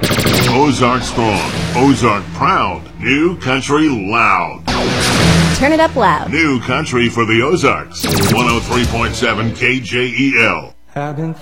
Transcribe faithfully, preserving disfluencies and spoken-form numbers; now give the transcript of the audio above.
Ozark strong, Ozark proud, New Country loud. Turn it up loud. New Country for the Ozarks. one oh three point seven K J E L.